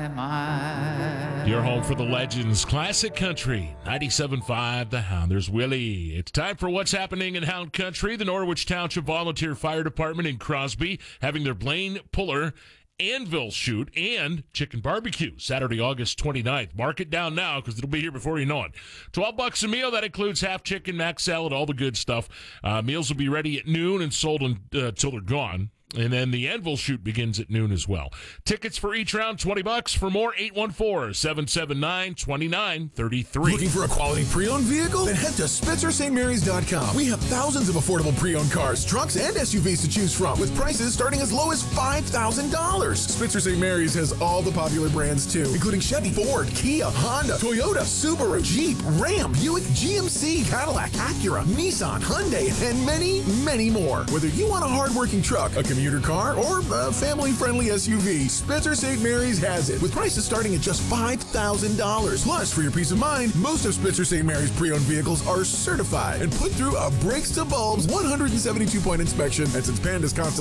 am I. Your home for the legends, classic country, 97.5 The Hound. There's Willie. It's time for what's happening in Hound Country. The Norwich Township Volunteer Fire Department in Crosby having their Blaine Puller Anvil shoot and chicken barbecue Saturday, August 29th. Mark it down now because it'll be here before you know it. $12 a meal. That includes half chicken, mac salad, all the good stuff. Meals will be ready at noon and sold until they're gone. And then the Anvil shoot begins at noon as well. Tickets for each round, $20. For more, 814-779-2933. Looking for a quality pre-owned vehicle? Then head to SpitzerSt.Marys.com. We have thousands of affordable pre-owned cars, trucks, and SUVs to choose from, with prices starting as low as $5,000. Spitzer St. Mary's has all the popular brands too, including Chevy, Ford, Kia, Honda, Toyota, Subaru, Jeep, Ram, Buick, GMC, Cadillac, Acura, Nissan, Hyundai, and many, many more. Whether you want a hard-working truck, a commuter car, or a family-friendly SUV, Spitzer St. Mary's has it, with prices starting at just $5,000. Plus, for your peace of mind, most of Spitzer St. Mary's pre-owned vehicles are certified and put through a brakes to bulbs 172-point inspection, and since Panda's constant